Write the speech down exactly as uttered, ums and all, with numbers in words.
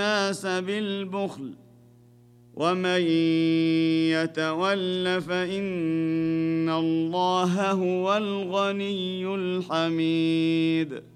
الناس بالبخل ومن يتول فإن الله هو الغني الحميد